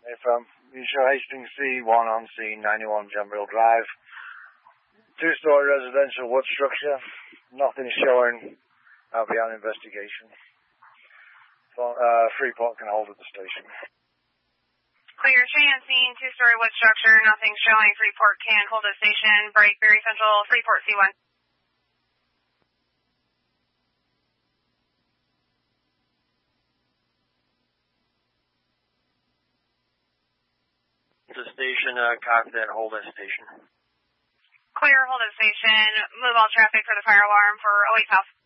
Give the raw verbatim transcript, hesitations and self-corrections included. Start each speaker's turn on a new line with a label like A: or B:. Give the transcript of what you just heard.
A: From you show Hastings C, one on scene, ninety-one Jambrill Drive. Two-story residential wood structure. Nothing showing. I'll be on investigation. Uh, Freeport can hold at the station.
B: Clear, chain on scene, two-story wood structure, nothing showing. Freeport can hold at station. Break, Berry Central, Freeport C one.
C: The station, uh, copy that, hold at station.
B: Clear, hold at station. Move all traffic for the fire alarm for oh eight South.